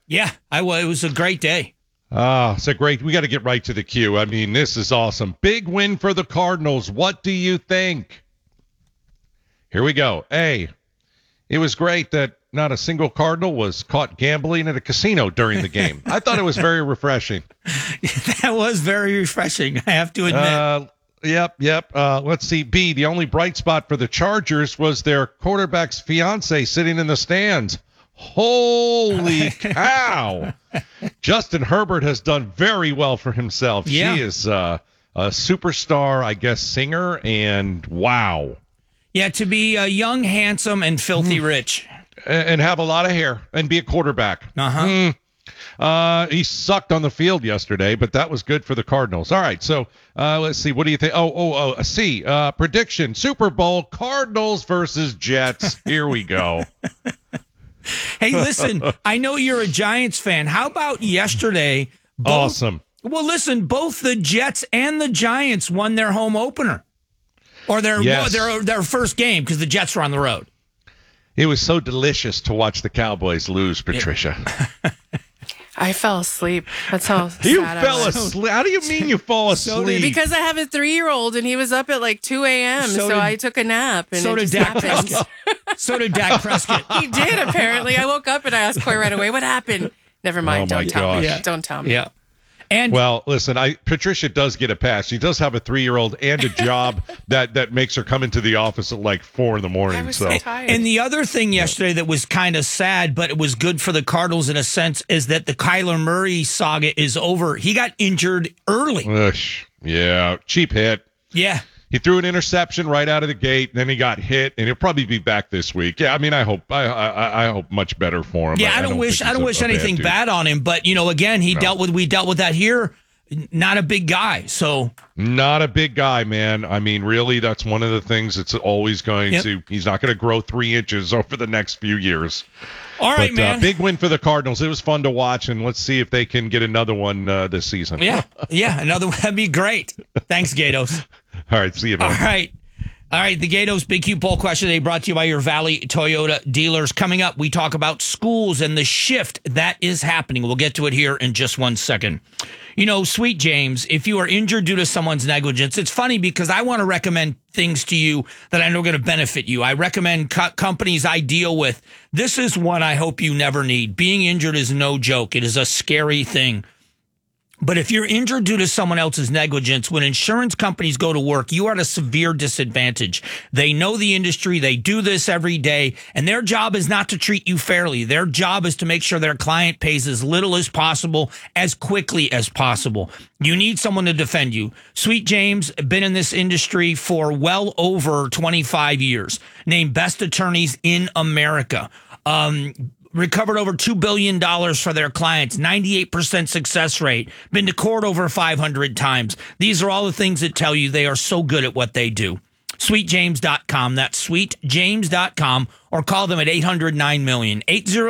Yeah, it was a great day. So great. We got to get right to the queue. I mean, this is awesome. Big win for the Cardinals. What do you think? Here we go. A, it was great that not a single Cardinal was caught gambling at a casino during the game. I thought it was very refreshing. That was very refreshing, I have to admit. Yep. Let's see. B, the only bright spot for the Chargers was their quarterback's fiance sitting in the stands. Holy cow. Justin Herbert has done very well for himself. Yeah. She is a superstar, I guess, singer, and wow. Yeah, to be young, handsome, and filthy rich. And have a lot of hair and be a quarterback. He sucked on the field yesterday, but that was good for the Cardinals. All right, so let's see. What do you think? A C. Prediction: Super Bowl, Cardinals versus Jets. Here we go. Hey, listen, I know you're a Giants fan. How about yesterday? Awesome. Well, listen, both the Jets and the Giants won their home opener. Or their first game, because the Jets were on the road. It was so delicious to watch the Cowboys lose, Patricia. I fell asleep. That's how sad You I fell was. asleep? How do you mean you fall asleep? Because I have a 3-year-old and he was up at like 2 a.m. So I took a nap. And So it did just Dak happened. Prescott. So did Dak Prescott. He did, apparently. I woke up and I asked Coy right away, what happened? Never mind. Oh, my Don't tell me. gosh. Don't tell me. Yeah. And Well, listen, Patricia does get a pass. She does have a 3-year-old and a job that makes her come into the office at like 4 in the morning. I was so tired. And the other thing yesterday that was kind of sad, but it was good for the Cardinals in a sense, is that the Kyler Murray saga is over. He got injured early. Yeah, cheap hit. Yeah. He threw an interception right out of the gate, and then he got hit, and he'll probably be back this week. Yeah, I mean, I hope much better for him. Yeah, I don't wish anything bad on him, but again, we dealt with that here. Not a big guy, so not a big guy, man. I mean, really, that's one of the things that's always going to. He's not going to grow 3 inches over the next few years. All right, man. Big win for the Cardinals. It was fun to watch, and let's see if they can get another one this season. Yeah, another one. That'd be great. Thanks, Gatos. All right, see you, man. All right, the Gatos Big Q poll question today brought to you by your Valley Toyota dealers. Coming up, we talk about schools and the shift that is happening. We'll get to it here in just 1 second. Sweet James, if you are injured due to someone's negligence, it's funny because I want to recommend things to you that I know are going to benefit you. I recommend companies I deal with. This is one I hope you never need. Being injured is no joke. It is a scary thing. But if you're injured due to someone else's negligence, when insurance companies go to work, you are at a severe disadvantage. They know the industry. They do this every day. And their job is not to treat you fairly. Their job is to make sure their client pays as little as possible, as quickly as possible. You need someone to defend you. Sweet James, been in this industry for well over 25 years. Named best attorneys in America. Recovered over $2 billion for their clients, 98% success rate, been to court over 500 times. These are all the things that tell you they are so good at what they do. SweetJames.com. That's SweetJames.com, or call them at 800-9-million,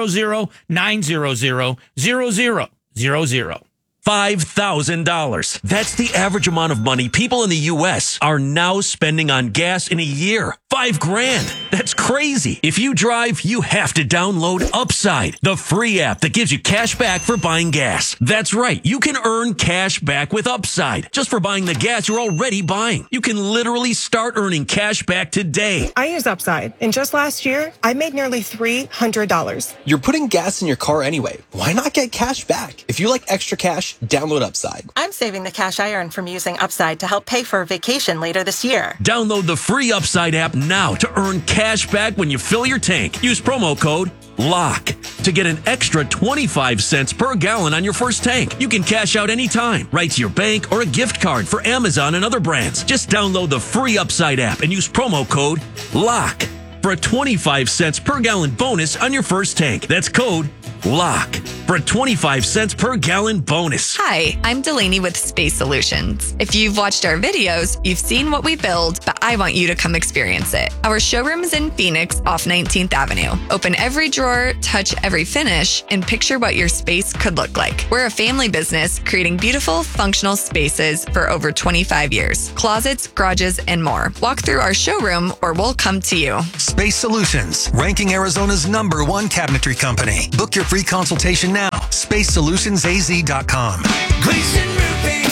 800-900-0000. $5,000. That's the average amount of money people in the U.S. are now spending on gas in a year. $5,000. That's crazy. If you drive, you have to download Upside, the free app that gives you cash back for buying gas. That's right. You can earn cash back with Upside just for buying the gas you're already buying. You can literally start earning cash back today. I use Upside, and just last year, I made nearly $300. You're putting gas in your car anyway. Why not get cash back? If you like extra cash, download Upside. I'm saving the cash I earn from using Upside to help pay for a vacation later this year. Download the free Upside app now to earn cash back when you fill your tank. Use promo code LOCK to get an extra 25 cents per gallon on your first tank. You can cash out anytime, right to your bank or a gift card for Amazon and other brands. Just download the free Upside app and use promo code LOCK for a 25 cents per gallon bonus on your first tank. That's code LOCK for a 25 cents per gallon bonus. Hi, I'm Delaney with Space Solutions. If you've watched our videos, you've seen what we build, but I want you to come experience it. Our showroom is in Phoenix off 19th Avenue. Open every drawer, touch every finish, and picture what your space could look like. We're a family business creating beautiful, functional spaces for over 25 years. Closets, garages, and more. Walk through our showroom or we'll come to you. Space Solutions, ranking Arizona's #1 cabinetry company. Book your free consultation now SpaceSolutionsAZ.com. Gleason Roofing.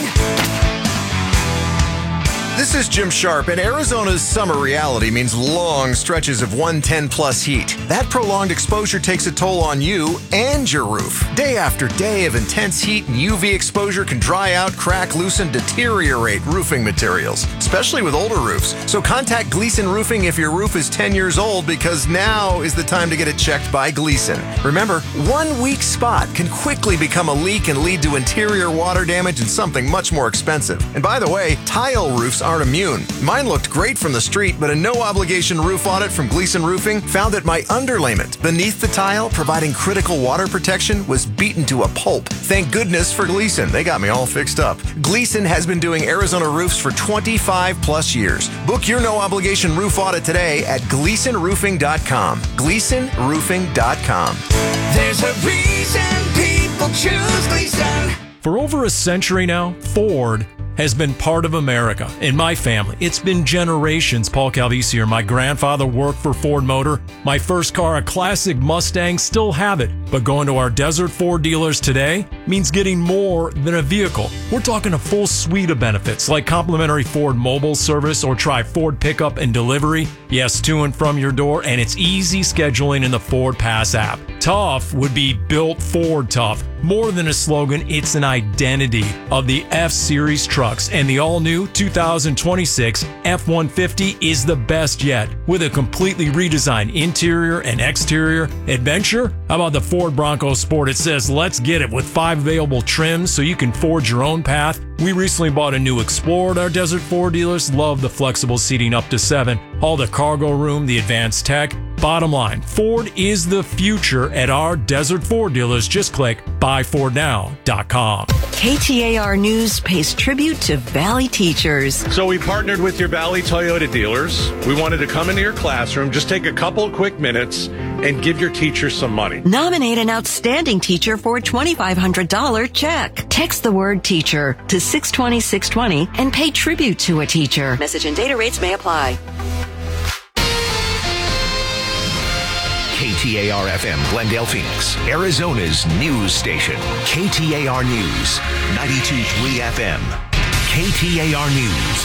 This is Jim Sharp, and Arizona's summer reality means long stretches of 110-plus heat. That prolonged exposure takes a toll on you and your roof. Day after day of intense heat and UV exposure can dry out, crack, loosen, deteriorate roofing materials, especially with older roofs. So contact Gleason Roofing if your roof is 10 years old, because now is the time to get it checked by Gleason. Remember, one weak spot can quickly become a leak and lead to interior water damage and something much more expensive. And by the way, tile roofs aren't immune. Mine looked great from the street, but a no-obligation roof audit from Gleason Roofing found that my underlayment beneath the tile, providing critical water protection, was beaten to a pulp. Thank goodness for Gleason. They got me all fixed up. Gleason has been doing Arizona roofs for 25-plus years. Book your no-obligation roof audit today at GleasonRoofing.com. GleasonRoofing.com. There's a reason people choose Gleason. For over a century now, Ford has been part of America. In my family, it's been generations. Paul Calvisi here. My grandfather worked for Ford Motor. My first car, a classic Mustang, still have it. But going to our Desert Ford dealers today means getting more than a vehicle. We're talking a full suite of benefits like complimentary Ford mobile service, or try Ford pickup and delivery. Yes, to and from your door, and it's easy scheduling in the Ford Pass app. Tough would be built Ford tough. More than a slogan, it's an identity of the F-Series trucks, and the all-new 2026 F-150 is the best yet. With a completely redesigned interior and exterior adventure, how about the Ford Bronco Sport? It says, let's get it, with 5 available trims so you can forge your own path. We recently bought a new Explorer at our Desert Ford dealers. Love the flexible seating up to 7, all the cargo room, the advanced tech. Bottom line, Ford is the future at our Desert Ford dealers. Just click buyfordnow.com. KTAR News pays tribute to Valley teachers. So we partnered with your Valley Toyota dealers. We wanted to come into your classroom, just take a couple quick minutes and give your teachers some money. Nominate an outstanding teacher for a $2,500 check. Text the word teacher to 620-620 and pay tribute to a teacher. Message and data rates may apply. KTAR FM, Glendale, Phoenix, Arizona's news station. KTAR News, 92.3 FM. KTAR News,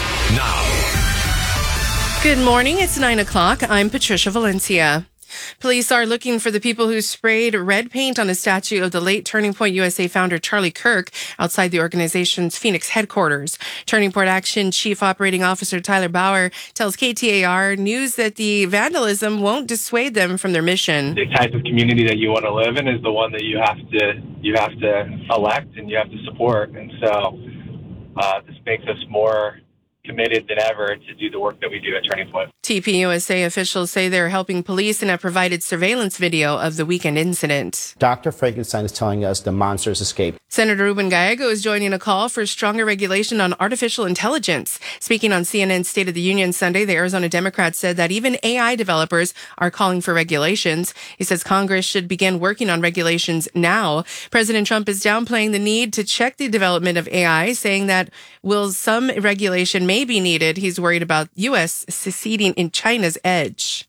now. Good morning. It's 9 o'clock. I'm Patricia Valencia. Police are looking for the people who sprayed red paint on a statue of the late Turning Point USA founder Charlie Kirk outside the organization's Phoenix headquarters. Turning Point Action Chief Operating Officer Tyler Bauer tells KTAR News that the vandalism won't dissuade them from their mission. The type of community that you want to live in is the one that you have to elect and you have to support. And so this makes us more committed than ever to do the work that we do at Turning Point. TPUSA officials say they're helping police and have provided surveillance video of the weekend incident. Dr. Frankenstein is telling us the monsters escaped. Senator Ruben Gallego is joining a call for stronger regulation on artificial intelligence. Speaking on CNN's State of the Union Sunday, the Arizona Democrat said that even AI developers are calling for regulations. He says Congress should begin working on regulations now. President Trump is downplaying the need to check the development of AI, saying that while some regulation may be needed, he's worried about U.S. seceding in China's edge.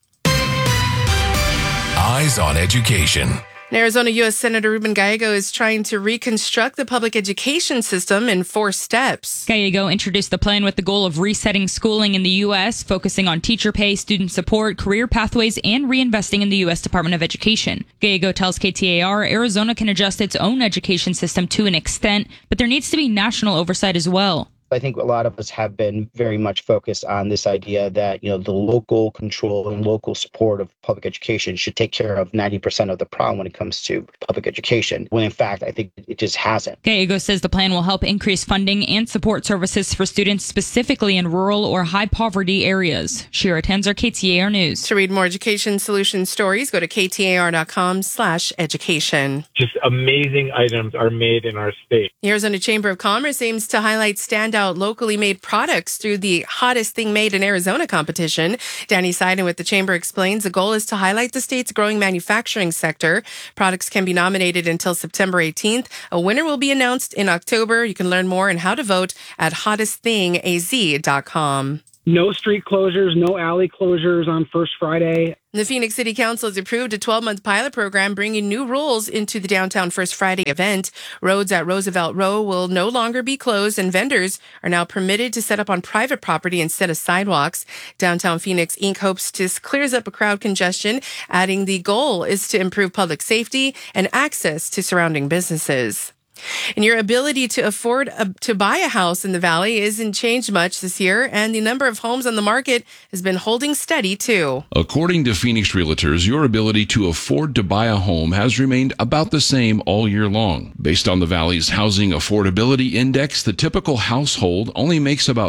Eyes on Education. Arizona U.S. Senator Ruben Gallego is trying to reconstruct the public education system in 4 steps. Gallego introduced the plan with the goal of resetting schooling in the U.S., focusing on teacher pay, student support, career pathways, and reinvesting in the U.S. Department of Education. Gallego tells KTAR Arizona can adjust its own education system to an extent, but there needs to be national oversight as well. I think a lot of us have been very much focused on this idea that, the local control and local support of public education should take care of 90% of the problem when it comes to public education, when in fact, I think it just hasn't. Gallego says the plan will help increase funding and support services for students specifically in rural or high poverty areas. Shira Tenzer, KTAR News. To read more Education Solutions stories, go to ktar.com/education. Just amazing items are made in our state. The Arizona Chamber of Commerce aims to highlight standout locally made products through the Hottest Thing Made in Arizona competition. Danny Seiden with the Chamber explains the goal is to highlight the state's growing manufacturing sector. Products can be nominated until September 18th. A winner will be announced in October. You can learn more and how to vote at hottestthingaz.com. No street closures, no alley closures on First Friday. The Phoenix City Council has approved a 12-month pilot program bringing new rules into the downtown First Friday event. Roads at Roosevelt Row will no longer be closed, and vendors are now permitted to set up on private property instead of sidewalks. Downtown Phoenix Inc. hopes this clears up a crowd congestion, adding the goal is to improve public safety and access to surrounding businesses. And your ability to afford to buy a house in the Valley isn't changed much this year, and the number of homes on the market has been holding steady, too. According to Phoenix Realtors, your ability to afford to buy a home has remained about the same all year long. Based on the Valley's Housing Affordability Index, the typical household only makes about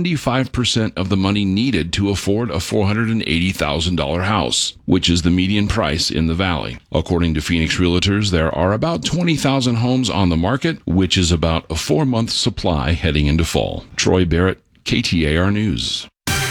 75% of the money needed to afford a $480,000 house, which is the median price in the Valley. According to Phoenix Realtors, there are about 20,000 homes on the market, which is about a 4-month supply heading into fall. Troy Barrett, KTAR News.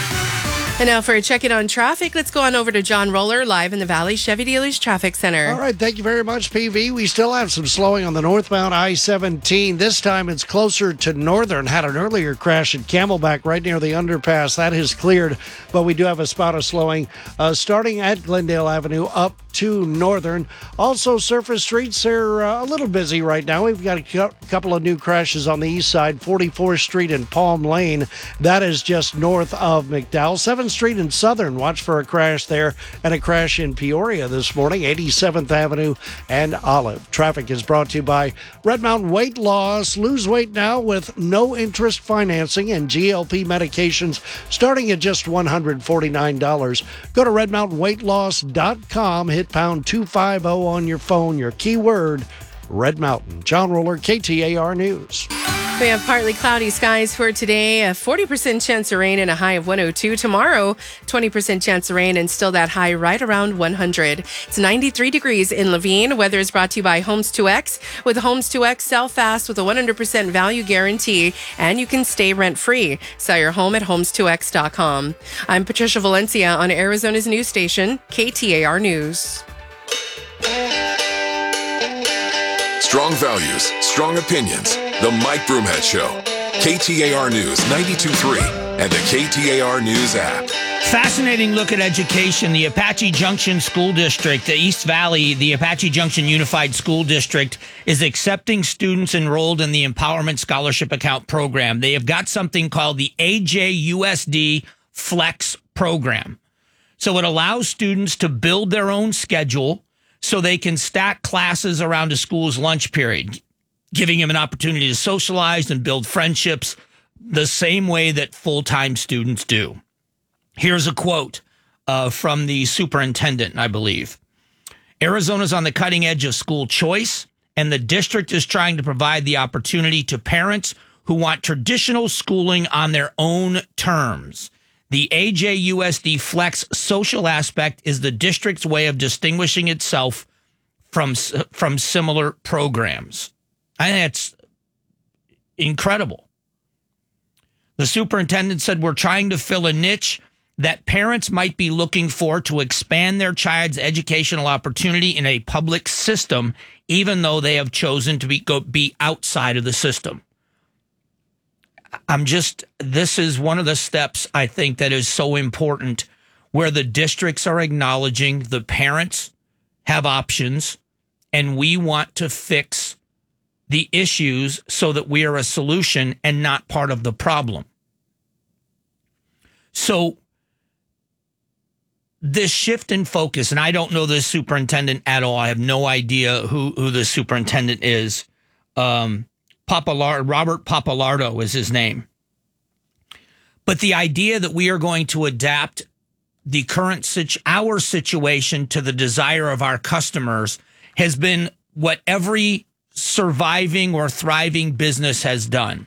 And now for a check-in on traffic, let's go on over to John Roller, live in the Valley Chevy Dealers Traffic Center. All right, thank you very much, PV. We still have some slowing on the northbound I-17. This time it's closer to Northern. Had an earlier crash at Camelback right near the underpass. That has cleared, but we do have a spot of slowing starting at Glendale Avenue up to Northern. Also, surface streets are a little busy right now. We've got a couple of new crashes on the east side, 44th Street and Palm Lane. That is just north of McDowell. 7th Street and Southern, watch for a crash there, and a crash in Peoria this morning, 87th Avenue and Olive. Traffic is brought to you by Red Mountain Weight Loss. Lose weight now with no interest financing and GLP medications starting at just $149. Go to redmountainweightloss.com, hit pound 250 on your phone, your keyword, Red Mountain. John Roller, KTAR News. We have partly cloudy skies for today, a 40% chance of rain and a high of 102. Tomorrow, 20% chance of rain and still that high right around 100. It's 93 degrees in Levine. Weather is brought to you by Homes 2X. With Homes 2X, sell fast with a 100% value guarantee, and you can stay rent-free. Sell your home at homes2x.com. I'm Patricia Valencia on Arizona's news station, KTAR News. Strong values, strong opinions. The Mike Broomhead Show. KTAR News 92.3 and the KTAR News app. Fascinating look at education. The Apache Junction School District, the East Valley, the Apache Junction Unified School District is accepting students enrolled in the Empowerment Scholarship Account program. They have got something called the AJUSD Flex program. So it allows students to build their own schedule so they can stack classes around a school's lunch period, giving them an opportunity to socialize and build friendships the same way that full-time students do. Here's a quote from the superintendent, I believe. Arizona's on the cutting edge of school choice, and the district is trying to provide the opportunity to parents who want traditional schooling on their own terms. The AJUSD Flex social aspect is the district's way of distinguishing itself from similar programs. I think that's incredible. The superintendent said, we're trying to fill a niche that parents might be looking for to expand their child's educational opportunity in a public system, even though they have chosen to be outside of the system. This is one of the steps I think that is so important, where the districts are acknowledging the parents have options and we want to fix the issues so that we are a solution and not part of the problem. So this shift in focus, and I don't know the superintendent at all. I have no idea who the superintendent is. Robert Papalardo is his name. But the idea that we are going to adapt the current our situation to the desire of our customers has been what every surviving or thriving business has done.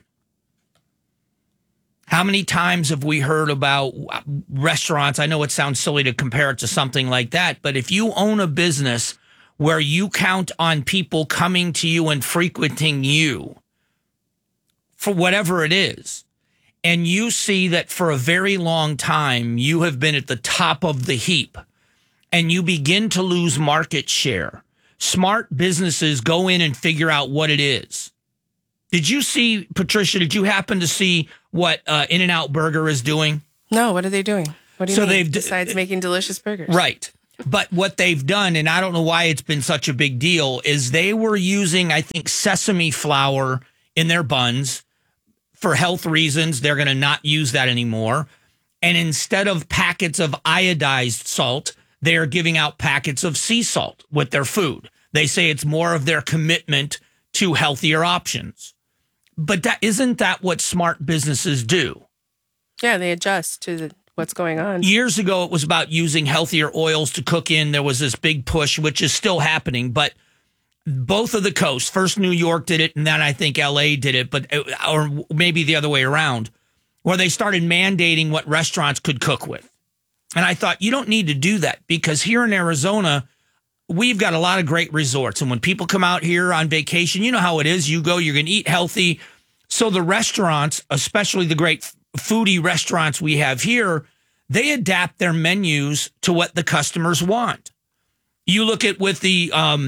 How many times have we heard about restaurants? I know it sounds silly to compare it to something like that, but if you own a business where you count on people coming to you and frequenting you for whatever it is, and you see that for a very long time you have been at the top of the heap and you begin to lose market share, smart businesses go in and figure out what it is. Did you see, Patricia, did you happen to see what In-N-Out Burger is doing? No, what are they doing? What do you So mean? they've Besides making delicious burgers. Right. But what they've done, and I don't know why it's been such a big deal, is they were using, I think, sesame flour in their buns for health reasons. They're going to not use that anymore. And instead of packets of iodized salt, they're giving out packets of sea salt with their food. They say it's more of their commitment to healthier options. But isn't that what smart businesses do? Yeah, they adjust to what's going on. Years ago, it was about using healthier oils to cook in. There was this big push, which is still happening. But both of the coasts, first New York did it, and then I think L.A. did it, or maybe the other way around, where they started mandating what restaurants could cook with. And I thought, you don't need to do that, because here in Arizona, we've got a lot of great resorts. And when people come out here on vacation, you know how it is. You go, you're going to eat healthy. So the restaurants, especially the great foodie restaurants we have here, they adapt their menus to what the customers want. You look at with the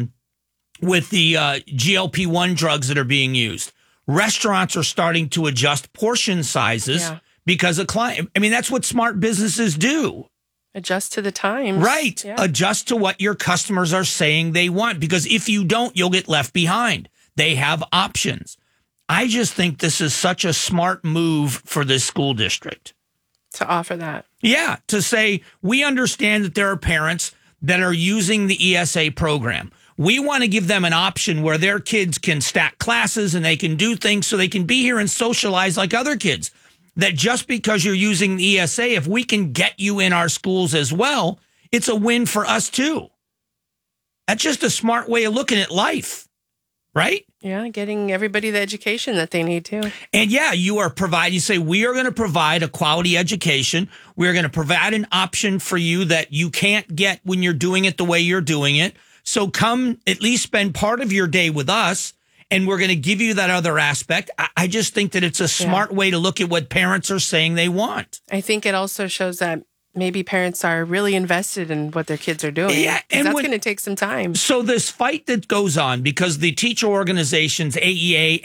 GLP-1 drugs that are being used, restaurants are starting to adjust portion sizes because of client. I mean, that's what smart businesses do. Adjust to the times. Right. Yeah. Adjust to what your customers are saying they want, because if you don't, you'll get left behind. They have options. I just think this is such a smart move for this school district. To offer that. Yeah, to say, we understand that there are parents that are using the ESA program. We want to give them an option where their kids can stack classes and they can do things so they can be here and socialize like other kids. That just because you're using the ESA, if we can get you in our schools as well, it's a win for us too. That's just a smart way of looking at life, right? Yeah, getting everybody the education that they need too. And yeah, you say, we are going to provide a quality education. We're going to provide an option for you that you can't get when you're doing it the way you're doing it. So come at least spend part of your day with us, and we're going to give you that other aspect. I just think that it's a smart way to look at what parents are saying they want. I think it also shows that maybe parents are really invested in what their kids are doing. Yeah, and that's going to take some time. So this fight that goes on, because the teacher organizations, AEA,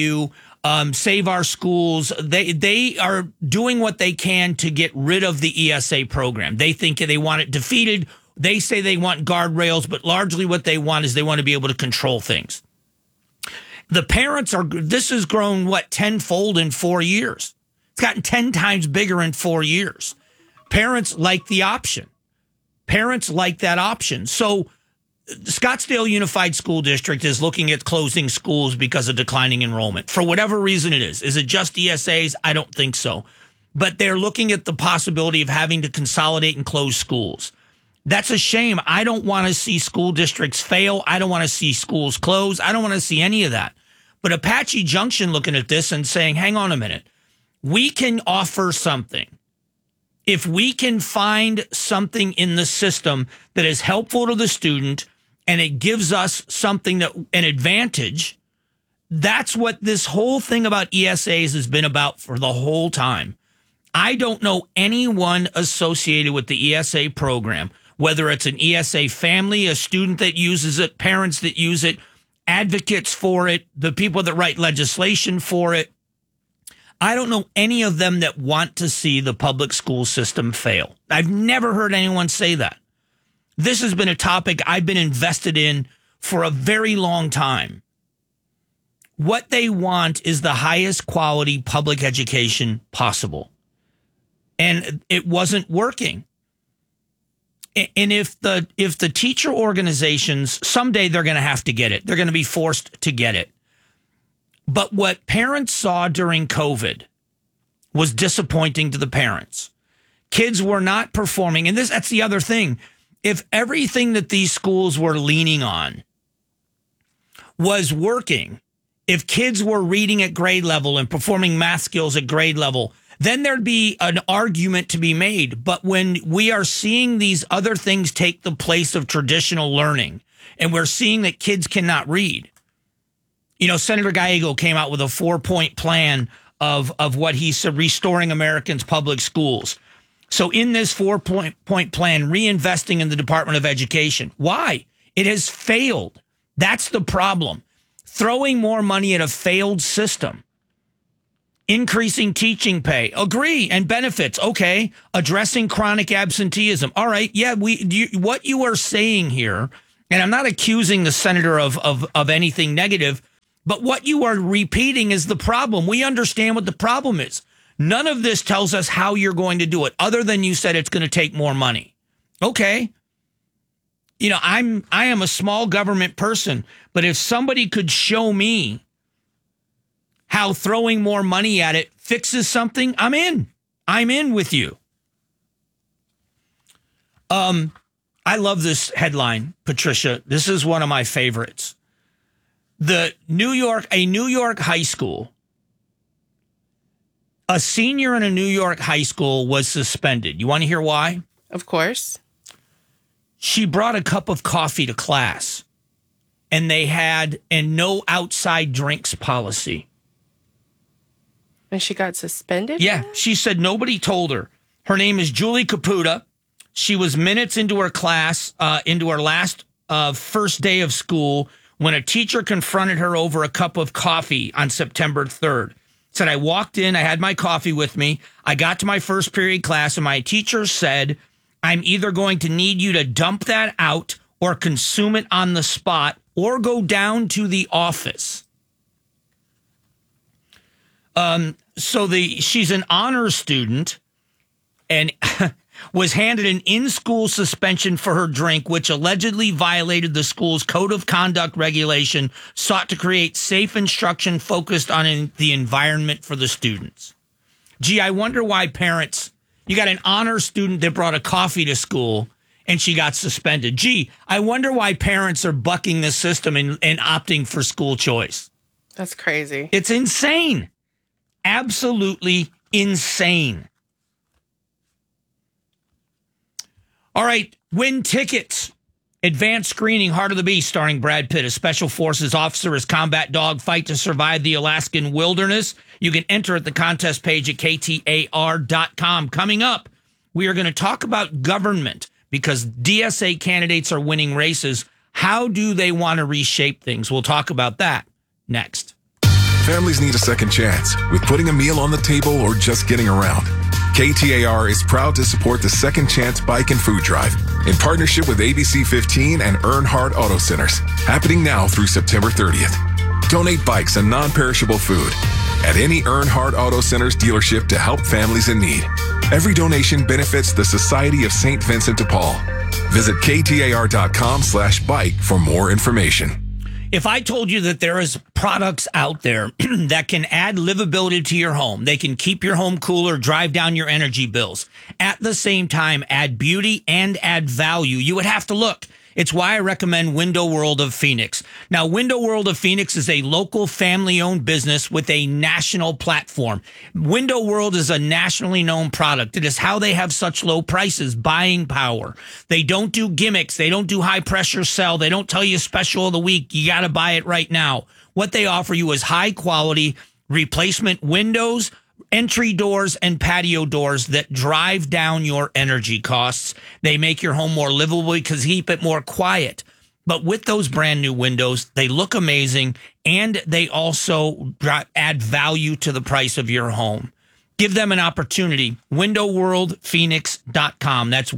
AEU, Save Our Schools, they are doing what they can to get rid of the ESA program. They think they want it defeated. They say they want guardrails, but largely what they want is they want to be able to control things. The parents this has grown, tenfold in 4 years. It's gotten 10 times bigger in 4 years. Parents like the option. Parents like that option. So Scottsdale Unified School District is looking at closing schools because of declining enrollment. For whatever reason it is. Is it just ESAs? I don't think so. But they're looking at the possibility of having to consolidate and close schools. That's a shame. I don't want to see school districts fail. I don't want to see schools close. I don't want to see any of that. But Apache Junction looking at this and saying, hang on a minute. We can offer something. If we can find something in the system that is helpful to the student and it gives us something an advantage, that's what this whole thing about ESAs has been about for the whole time. I don't know anyone associated with the ESA program, whether it's an ESA family, a student that uses it, parents that use it, advocates for it, the people that write legislation for it. I don't know any of them that want to see the public school system fail. I've never heard anyone say that. This has been a topic I've been invested in for a very long time. What they want is the highest quality public education possible. And it wasn't working. And if the teacher organizations, someday they're going to have to get it. They're going to be forced to get it. But what parents saw during COVID was disappointing to the parents. Kids were not performing. And that's the other thing. If everything that these schools were leaning on was working, if kids were reading at grade level and performing math skills at grade level, then there'd be an argument to be made. But when we are seeing these other things take the place of traditional learning, and we're seeing that kids cannot read, Senator Gallego came out with a 4-point plan of what he said, restoring Americans' public schools. So in this 4-point plan, reinvesting in the Department of Education. Why? It has failed. That's the problem. Throwing more money at a failed system Increasing teaching pay. Agree. And benefits. Okay. Addressing chronic absenteeism. All right. Yeah. What you are saying here, and I'm not accusing the senator of anything negative, but what you are repeating is the problem. We understand what the problem is. None of this tells us how you're going to do it, other than you said it's going to take more money. Okay. You know, I am a small government person, but if somebody could show me how throwing more money at it fixes something, I'm in. I'm in with you. I love this headline, Patricia. This is one of my favorites. A New York high school, a senior in a New York high school was suspended. You want to hear why? Of course. She brought a cup of coffee to class, and they had a no outside drinks policy. And she got suspended? Yeah, she said nobody told her. Her name is Julie Caputa. She was minutes into her class, into her last first day of school, when a teacher confronted her over a cup of coffee on September 3rd. Said, I walked in, I had my coffee with me. I got to my first period class, and my teacher said, I'm either going to need you to dump that out or consume it on the spot or go down to the office. She's an honors student and was handed an in-school suspension for her drink, which allegedly violated the school's code of conduct regulation, sought to create safe instruction focused on the environment for the students. Gee, I wonder why parents, you got an honors student that brought a coffee to school and she got suspended. Gee, I wonder why parents are bucking the system and opting for school choice. That's crazy. It's insane. Absolutely insane. All right, win tickets. Advanced screening, Heart of the Beast, starring Brad Pitt. A special forces officer as combat dog fight to survive the Alaskan wilderness. You can enter at the contest page at KTAR.com. Coming up, we are going to talk about government because DSA candidates are winning races. How do they want to reshape things? We'll talk about that next. Families need a second chance with putting a meal on the table or just getting around. KTAR is proud to support the Second Chance Bike and Food Drive in partnership with ABC 15 and Earnhardt Auto Centers, happening now through September 30th. Donate bikes and non-perishable food at any Earnhardt Auto Centers dealership to help families in need. Every donation benefits the Society of St. Vincent de Paul. Visit KTAR.com/bike for more information. If I told you that there is products out there that can add livability to your home, they can keep your home cooler, drive down your energy bills, at the same time add beauty and add value, you would have to look. It's why I recommend Window World of Phoenix. Now, Window World of Phoenix is a local family-owned business with a national platform. Window World is a nationally known product. It is how they have such low prices, buying power. They don't do gimmicks. They don't do high-pressure sell. They don't tell you special of the week. You got to buy it right now. What they offer you is high-quality replacement windows, entry doors, and patio doors that drive down your energy costs. They make your home more livable because keep it more quiet. But with those brand new windows, they look amazing, and they also add value to the price of your home. Give them an opportunity. WindowWorldPhoenix.com. That's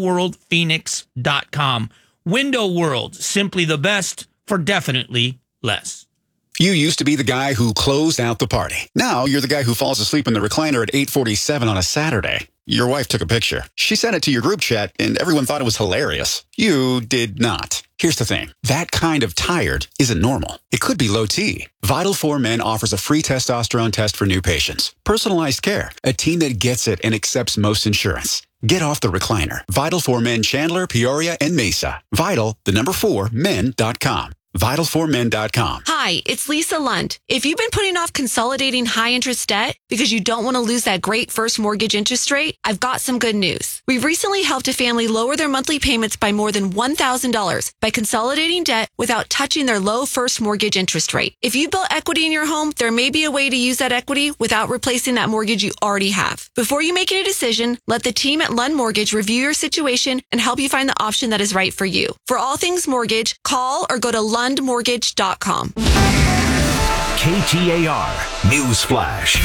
WindowWorldPhoenix.com. Window World, simply the best for definitely less. You used to be the guy who closed out the party. Now you're the guy who falls asleep in the recliner at 8:47 on a Saturday. Your wife took a picture. She sent it to your group chat, and everyone thought it was hilarious. You did not. Here's the thing. That kind of tired isn't normal. It could be low T. Vital 4 Men offers a free testosterone test for new patients. Personalized care. A team that gets it and accepts most insurance. Get off the recliner. Vital 4 Men Chandler, Peoria, and Mesa. Vital, 4men.com. Vital4men.com. Hi, it's Lisa Lund. If you've been putting off consolidating high-interest debt because you don't want to lose that great first mortgage interest rate, I've got some good news. We've recently helped a family lower their monthly payments by more than $1,000 by consolidating debt without touching their low first mortgage interest rate. If you built equity in your home, there may be a way to use that equity without replacing that mortgage you already have. Before you make any decision, let the team at Lund Mortgage review your situation and help you find the option that is right for you. For all things mortgage, call or go to lundmortgage.com. KTAR News Flash.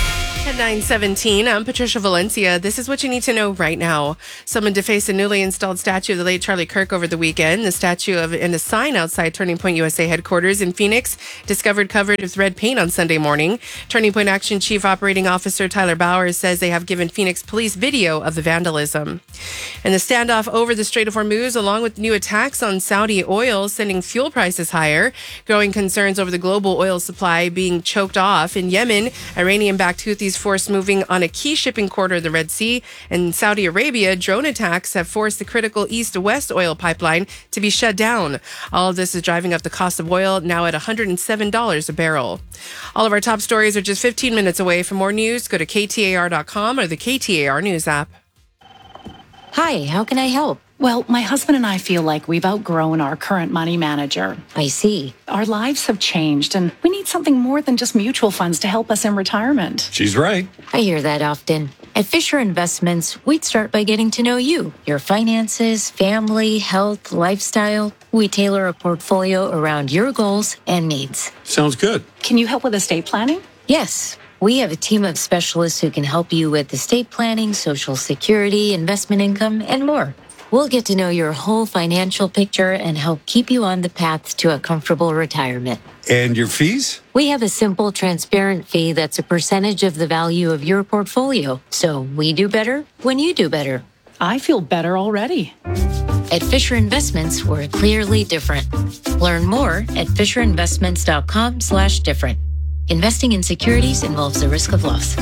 At 9:17, I'm Patricia Valencia. This is what you need to know right now. Someone defaced a newly installed statue of the late Charlie Kirk over the weekend. The statue and a sign outside Turning Point USA headquarters in Phoenix discovered covered with red paint on Sunday morning. Turning Point Action Chief Operating Officer Tyler Bowers says they have given Phoenix police video of the vandalism. And the standoff over the Strait of Hormuz, along with new attacks on Saudi oil, sending fuel prices higher. Growing concerns over the global oil supply being choked off. In Yemen, Iranian-backed Houthis forced moving on a key shipping corridor of the Red Sea. In Saudi Arabia, drone attacks have forced the critical east-to-west oil pipeline to be shut down. All of this is driving up the cost of oil, now at $107 a barrel. All of our top stories are just 15 minutes away. For more news, go to KTAR.com or the KTAR News app. Hi, how can I help? Well, my husband and I feel like we've outgrown our current money manager. I see. Our lives have changed, and we need something more than just mutual funds to help us in retirement. She's right. I hear that often. At Fisher Investments, we'd start by getting to know you, your finances, family, health, lifestyle. We tailor a portfolio around your goals and needs. Sounds good. Can you help with estate planning? Yes. We have a team of specialists who can help you with estate planning, Social Security, investment income, and more. We'll get to know your whole financial picture and help keep you on the path to a comfortable retirement. And your fees? We have a simple, transparent fee that's a percentage of the value of your portfolio. So we do better when you do better. I feel better already. At Fisher Investments, we're clearly different. Learn more at FisherInvestments.com/different. Investing in securities involves the risk of loss.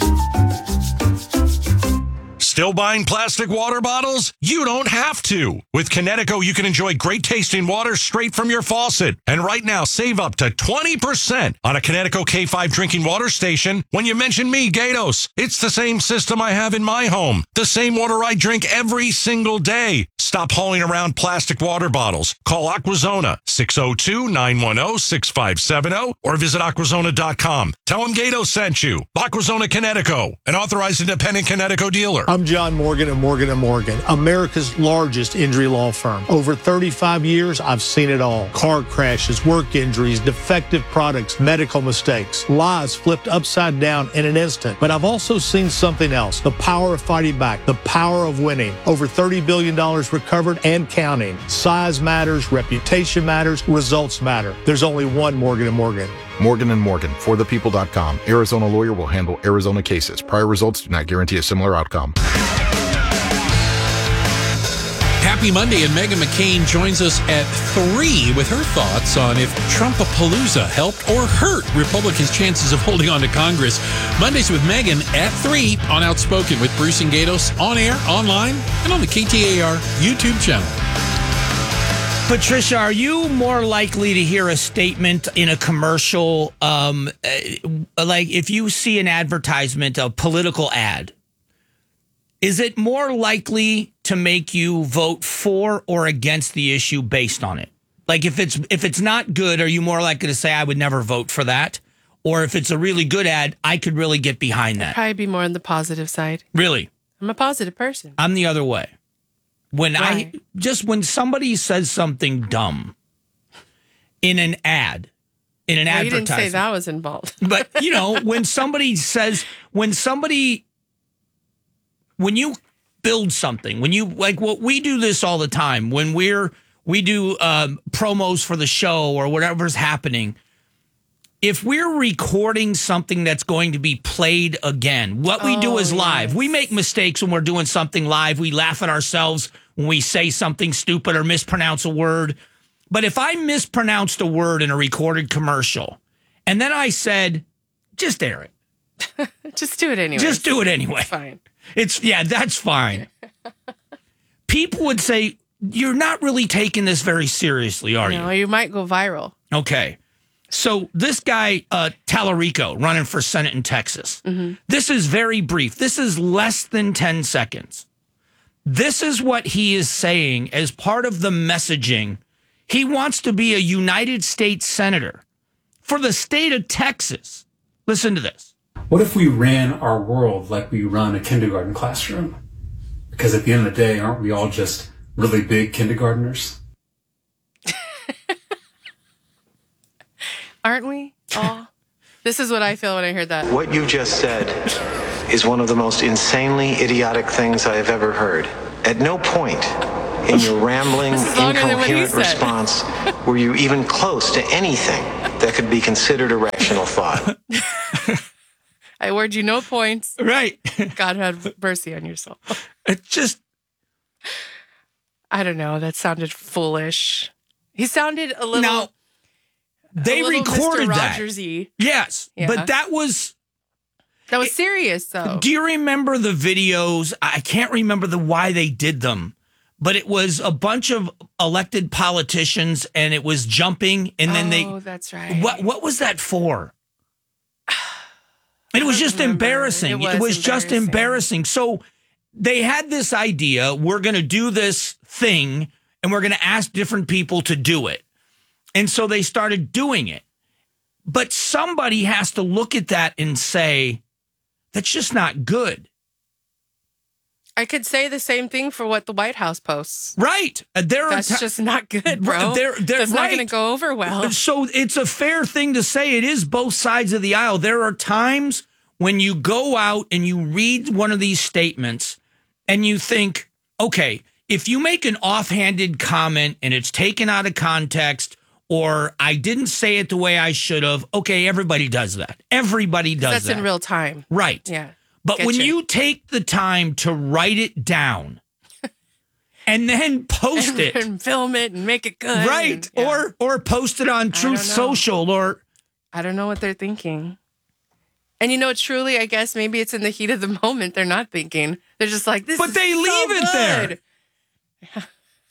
Still buying plastic water bottles? You don't have to. With Connecticut, you can enjoy great tasting water straight from your faucet. And right now, save up to 20% on a Connecticut K5 drinking water station when you mention me, Gatos. It's the same system I have in my home. The same water I drink every single day. Stop hauling around plastic water bottles. Call Aquazona, 602-910-6570, or visit aquazona.com. Tell them Gatos sent you. Aquazona Connecticut, an authorized independent Connecticut dealer. I'm John Morgan of Morgan & Morgan, America's largest injury law firm. Over 35 years, I've seen it all. Car crashes, work injuries, defective products, medical mistakes, lives flipped upside down in an instant. But I've also seen something else, the power of fighting back, the power of winning. Over $30 billion recovered and counting. Size matters, reputation matters, results matter. There's only one Morgan & Morgan. Morgan & Morgan, forthepeople.com. Arizona lawyer will handle Arizona cases. Prior results do not guarantee a similar outcome. Happy Monday, and Meghan McCain joins us at 3 with her thoughts on if Trumpapalooza helped or hurt Republicans' chances of holding on to Congress. Mondays with Meghan at 3 on Outspoken with Bruce and Gatos, on air, online, and on the KTAR YouTube channel. Patricia, are you more likely to hear a statement in a commercial, like if you see an advertisement, a political ad, is it more likely to make you vote for or against the issue based on it? Like if it's not good, are you more likely to say I would never vote for that? Or if it's a really good ad, I could really get behind that? Probably be more on the positive side. Really? I'm a positive person. I'm the other way. When when somebody says something dumb in an ad, in an advertisement. You didn't say that was involved. But, when somebody says, when you build something, when you, like what we do this all the time, when we do promos for the show or whatever's happening, if we're recording something that's going to be played again, what we do is live. Yes. We make mistakes when we're doing something live. We laugh at ourselves when we say something stupid or mispronounce a word. But if I mispronounced a word in a recorded commercial and then I said, just air it. Just do it anyway. Just do it anyway. Fine. That's fine. People would say, you're not really taking this very seriously, are you? No, you might go viral. Okay. So this guy, Tallarico, running for Senate in Texas. Mm-hmm. This is very brief. This is less than 10 seconds. This is what he is saying as part of the messaging. He wants to be a United States Senator for the state of Texas. Listen to this. What if we ran our world like we run a kindergarten classroom? Because at the end of the day, aren't we all just really big kindergartners? Aren't we all? This is what I feel when I heard that. What you just said is one of the most insanely idiotic things I have ever heard. At no point in your rambling, incoherent response were you even close to anything that could be considered a rational thought. I award you no points. Right. God have mercy on your soul. It just... I don't know. That sounded foolish. He sounded a little... Now, they recorded Mr. that. Rogers-y. Yes, Yeah. but that was serious, though. Do you remember the videos? I can't remember why they did them, but it was a bunch of elected politicians, and it was jumping, and then they... Oh, that's right. What was that for? It was just embarrassing. It was just embarrassing. So they had this idea, we're going to do this thing, and we're going to ask different people to do it. And so they started doing it. But somebody has to look at that and say, that's just not good. I could say the same thing for what the White House posts. Right. That's just not good, bro. That's not going to go over well. So it's a fair thing to say. It is both sides of the aisle. There are times when you go out and you read one of these statements and you think, okay, if you make an offhanded comment and it's taken out of context, or I didn't say it the way I should have, okay, everybody does that. Everybody does that. That's in real time. Right. Yeah. But when you take the time to write it down and then post it. And film it and make it good. Right. Or post it on Truth Social or... I don't know what they're thinking. And truly, I guess maybe it's in the heat of the moment. They're not thinking. They're just like, this But is they so leave it good. there.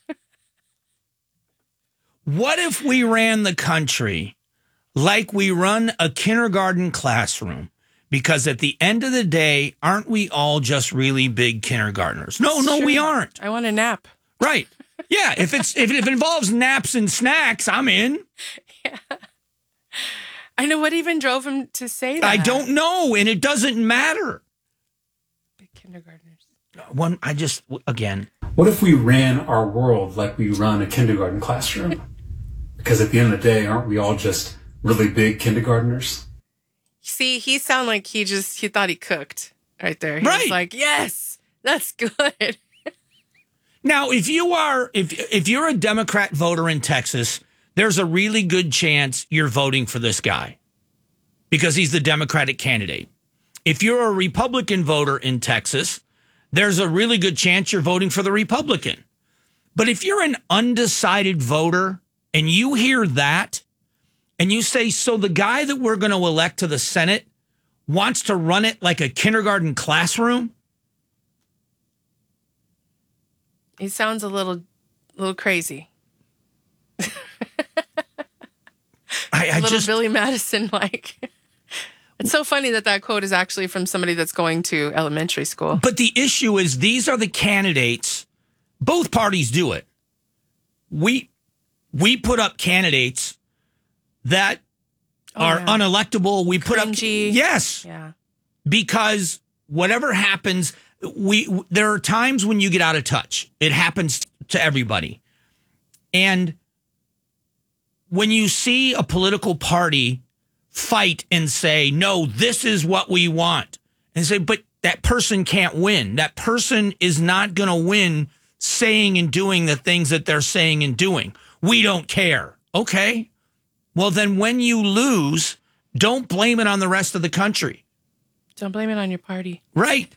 What if we ran the country like we run a kindergarten classroom? Because at the end of the day, aren't we all just really big kindergartners? No, we aren't. I want a nap. Right. Yeah, if it involves naps and snacks, I'm in. Yeah. I know what even drove him to say that. I don't know, and it doesn't matter. Big kindergartners. Again. What if we ran our world like we run a kindergarten classroom? Because at the end of the day, aren't we all just really big kindergartners? See, he sounded like he thought he cooked right there. He was like, yes, that's good. Now, if you're a Democrat voter in Texas, there's a really good chance you're voting for this guy because he's the Democratic candidate. If you're a Republican voter in Texas, there's a really good chance you're voting for the Republican. But if you're an undecided voter and you hear that and you say, so the guy that we're going to elect to the Senate wants to run it like a kindergarten classroom? He sounds a little crazy. I just Billy Madison like. It's so funny that quote is actually from somebody that's going to elementary school. But the issue is these are the candidates. Both parties do it. We put up candidates that are unelectable. We put Cringy. up yes. Yeah. Because whatever happens, there are times when you get out of touch. It happens to everybody. And when you see a political party fight and say, no, this is what we want, and say, but that person can't win. That person is not going to win saying and doing the things that they're saying and doing. We don't care. Okay. Well, then when you lose, don't blame it on the rest of the country. Don't blame it on your party. Right.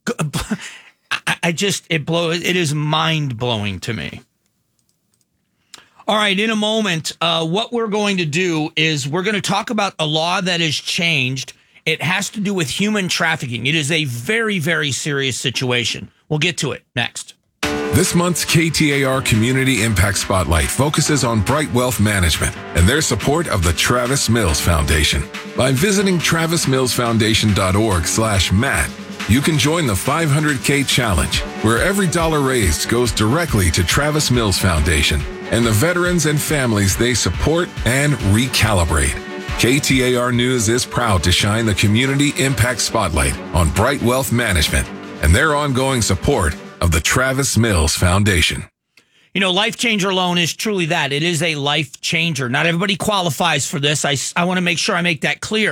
It is mind-blowing to me. All right, in a moment, what we're going to do is we're going to talk about a law that has changed. It has to do with human trafficking. It is a very, very serious situation. We'll get to it next. This month's KTAR Community Impact Spotlight focuses on Bright Wealth Management and their support of the Travis Mills Foundation. By visiting travismillsfoundation.org/Matt, you can join the 500K Challenge, where every dollar raised goes directly to Travis Mills Foundation and the veterans and families they support and recalibrate. KTAR News is proud to shine the Community Impact Spotlight on Bright Wealth Management and their ongoing support of the Travis Mills Foundation. You know, Life Changer Loan is truly that. It is a life changer. Not everybody qualifies for this. I want to make sure I make that clear.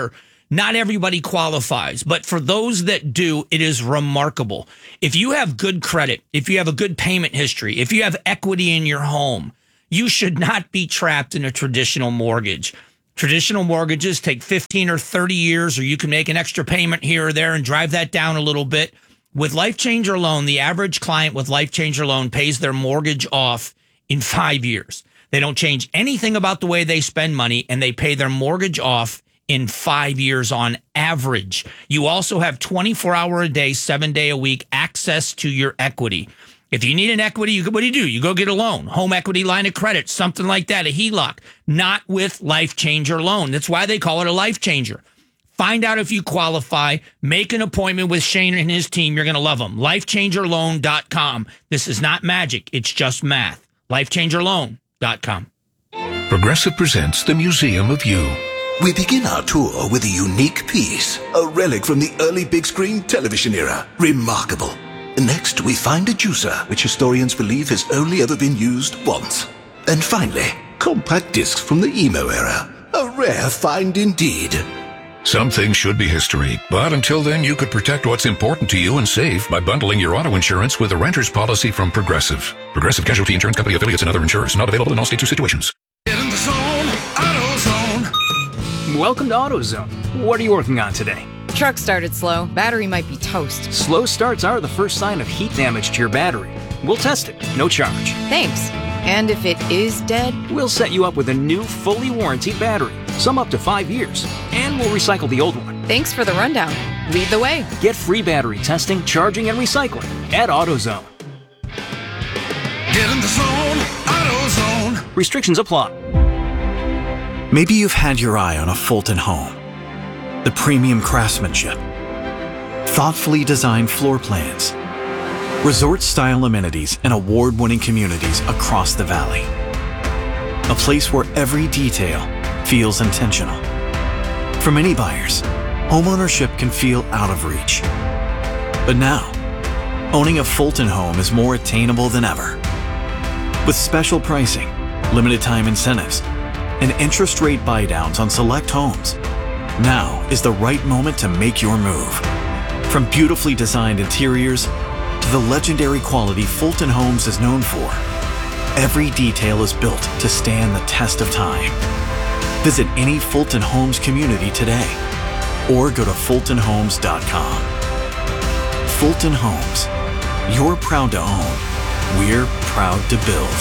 Not everybody qualifies, but for those that do, it is remarkable. If you have good credit, if you have a good payment history, if you have equity in your home, you should not be trapped in a traditional mortgage. Traditional mortgages take 15 or 30 years, or you can make an extra payment here or there and drive that down a little bit. With Life Changer Loan, the average client with Life Changer Loan pays their mortgage off in 5 years. They don't change anything about the way they spend money, and they pay their mortgage off in 5 years on average. You also have 24-hour a day, 7-day a week access to your equity. If you need an equity, what do? You go get a loan, home equity line of credit, something like that, a HELOC. Not with Life Changer Loan. That's why they call it a Life Changer. Find out if you qualify. Make an appointment with Shane and his team. You're going to love them. LifeChangerLoan.com. This is not magic. It's just math. LifeChangerLoan.com. Progressive presents the Museum of You. We begin our tour with a unique piece, a relic from the early big screen television era. Remarkable. Next, we find a juicer, which historians believe has only ever been used once. And finally, compact discs from the emo era. A rare find indeed. Some things should be history, but until then, you could protect what's important to you and save by bundling your auto insurance with a renter's policy from Progressive. Progressive Casualty Insurance Company affiliates and other insurers. Not available in all states or situations. Get in the zone, AutoZone. Welcome to AutoZone. What are you working on today? Truck started slow. Battery might be toast. Slow starts are the first sign of heat damage to your battery. We'll test it, no charge. Thanks. And if it is dead? We'll set you up with a new, fully warranted battery, some up to 5 years, and we'll recycle the old one. Thanks for the rundown. Lead the way. Get free battery testing, charging, and recycling at AutoZone. Get in the zone, AutoZone. Restrictions apply. Maybe you've had your eye on a Fulton home. The premium craftsmanship, thoughtfully designed floor plans, resort-style amenities, and award-winning communities across the valley. A place where every detail feels intentional. For many buyers, homeownership can feel out of reach. But now, owning a Fulton home is more attainable than ever. With special pricing, limited time incentives, and interest rate buydowns on select homes, now is the right moment to make your move. From beautifully designed interiors to the legendary quality Fulton Homes is known for, every detail is built to stand the test of time. Visit any Fulton Homes community today or go to FultonHomes.com. Fulton Homes. You're proud to own. We're proud to build.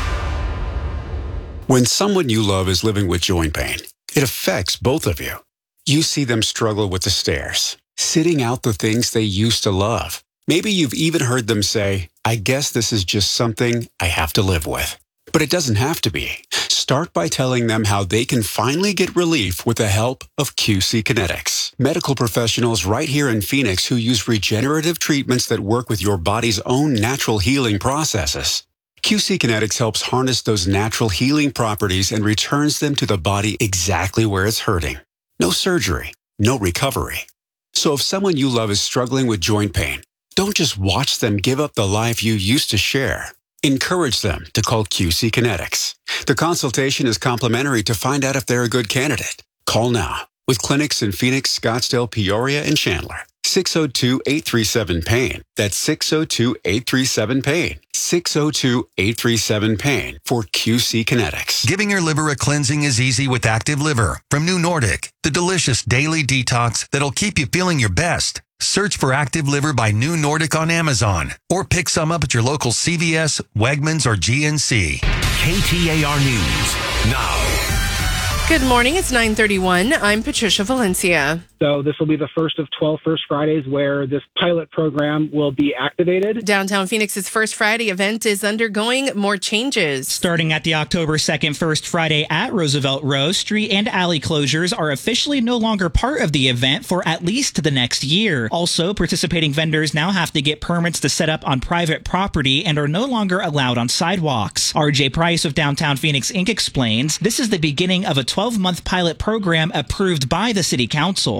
When someone you love is living with joint pain, it affects both of you. You see them struggle with the stairs, sitting out the things they used to love. Maybe you've even heard them say, I guess this is just something I have to live with. But it doesn't have to be. Start by telling them how they can finally get relief with the help of QC Kinetics. Medical professionals right here in Phoenix who use regenerative treatments that work with your body's own natural healing processes. QC Kinetics helps harness those natural healing properties and returns them to the body exactly where it's hurting. No surgery, no recovery. So if someone you love is struggling with joint pain, don't just watch them give up the life you used to share. Encourage them to call QC Kinetics. The consultation is complimentary to find out if they're a good candidate. Call now with clinics in Phoenix, Scottsdale, Peoria, and Chandler. 602-837-PAIN. That's 602-837-PAIN. 602-837-PAIN for QC Kinetics. Giving your liver a cleansing is easy with Active Liver from New Nordic, the delicious daily detox that'll keep you feeling your best. Search for Active Liver by New Nordic on Amazon or pick some up at your local CVS, Wegmans, or GNC. KTAR News now. Good morning. It's 9:31. I'm Patricia Valencia. So this will be the first of 12 First Fridays where this pilot program will be activated. Downtown Phoenix's First Friday event is undergoing more changes. Starting at the October 2nd First Friday at Roosevelt Row, street and alley closures are officially no longer part of the event for at least the next year. Also, participating vendors now have to get permits to set up on private property and are no longer allowed on sidewalks. RJ Price of Downtown Phoenix Inc. explains this is the beginning of a 12-month pilot program approved by the City Council.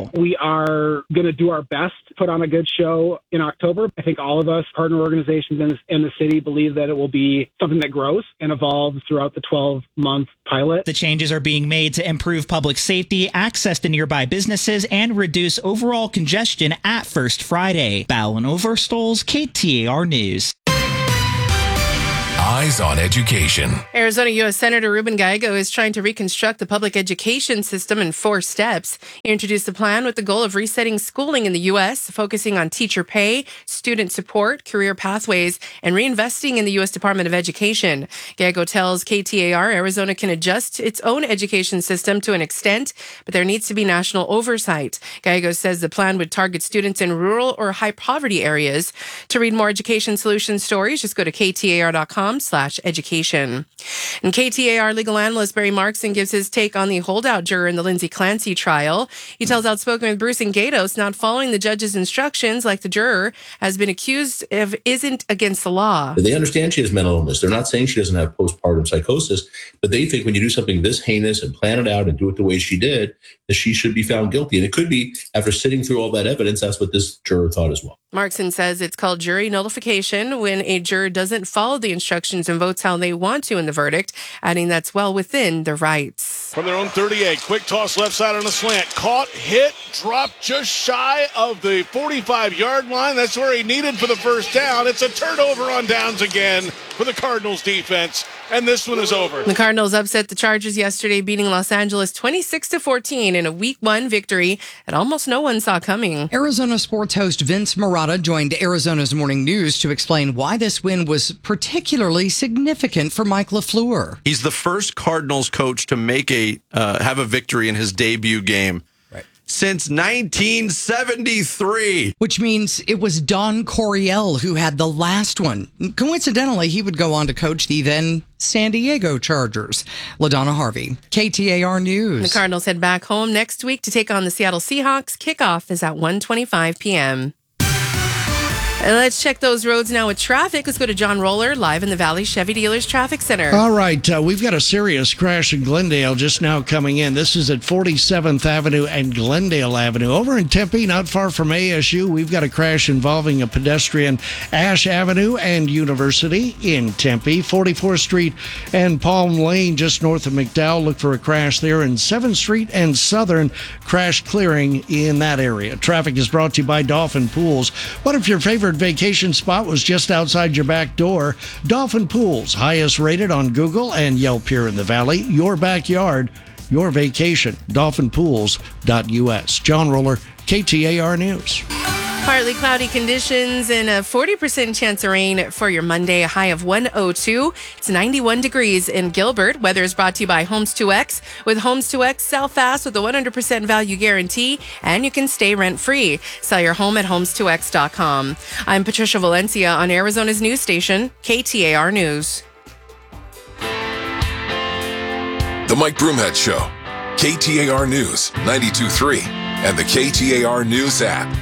We are going to do our best to put on a good show in October. I think all of us, partner organizations in the city, believe that it will be something that grows and evolves throughout the 12-month pilot. The changes are being made to improve public safety, access to nearby businesses, and reduce overall congestion at First Friday. Ballin Overstoles, KTAR News. Eyes on Education. Arizona U.S. Senator Ruben Gallego is trying to reconstruct the public education system in 4 steps. He introduced a plan with the goal of resetting schooling in the U.S., focusing on teacher pay, student support, career pathways, and reinvesting in the U.S. Department of Education. Gallego tells KTAR Arizona can adjust its own education system to an extent, but there needs to be national oversight. Gallego says the plan would target students in rural or high poverty areas. To read more education solution stories, just go to ktar.com/education. And KTAR legal analyst Barry Markson gives his take on the holdout juror in the Lindsay Clancy trial. He tells Outspoken with Bruce and Gatos not following the judge's instructions like the juror has been accused of isn't against the law. They understand she has mental illness. They're not saying she doesn't have postpartum psychosis, but they think when you do something this heinous and plan it out and do it the way she did, that she should be found guilty. And it could be, after sitting through all that evidence, that's what this juror thought as well. Markson says it's called jury nullification when a juror doesn't follow the instructions and votes how they want to in the verdict, adding that's well within their rights. From their own 38, quick toss left side on a slant. Caught, hit, dropped just shy of the 45-yard line. That's where he needed for the first down. It's a turnover on downs again for the Cardinals defense, and this one is over. The Cardinals upset the Chargers yesterday, beating Los Angeles 26-14 in a Week 1 victory that almost no one saw coming. Arizona sports host Vince Marotta joined Arizona's Morning News to explain why this win was particularly significant for Mike LaFleur. He's the first Cardinals coach to make have a victory in his debut game. Since 1973. Which means it was Don Coryell who had the last one. Coincidentally, he would go on to coach the then San Diego Chargers. LaDonna Harvey, KTAR News. The Cardinals head back home next week to take on the Seattle Seahawks. Kickoff is at 1:25 p.m. And let's check those roads now with traffic. Let's go to John Roller, live in the Valley Chevy Dealers Traffic Center. All right, we've got a serious crash in Glendale just now coming in. This is at 47th Avenue and Glendale Avenue. Over in Tempe, not far from ASU, we've got a crash involving a pedestrian. Ash Avenue and University in Tempe. 44th Street and Palm Lane just north of McDowell. Look for a crash there. In 7th Street and Southern, crash clearing in that area. Traffic is brought to you by Dolphin Pools. What if your favorite vacation spot was just outside your back door? Dolphin Pools, highest rated on Google and Yelp here in the Valley. Your backyard, your vacation. DolphinPools.us. John Roller, KTAR News. Partly cloudy conditions and a 40% chance of rain for your Monday, a high of 102. It's 91 degrees in Gilbert. Weather is brought to you by Homes 2X. With Homes 2X, sell fast with a 100% value guarantee, and you can stay rent-free. Sell your home at homes2x.com. I'm Patricia Valencia on Arizona's news station, KTAR News. The Mike Broomhead Show, KTAR News 92.3, and the KTAR News app.